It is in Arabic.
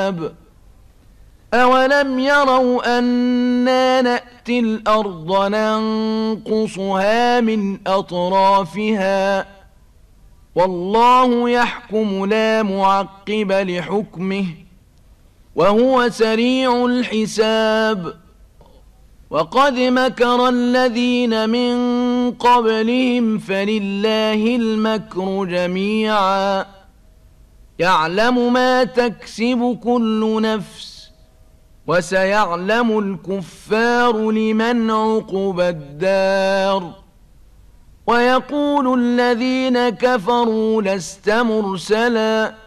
الحساب أولم يروا أنا نأتي الأرض ننقصها من أطرافها والله يحكم لا معقب لحكمه وهو سريع الحساب وقد مكر الذين من قبلهم فلله المكر جميعا يعلم ما تكسب كل نفس وسيعلم الكفار لمن عقبى الدار ويقول الذين كفروا لست مرسلا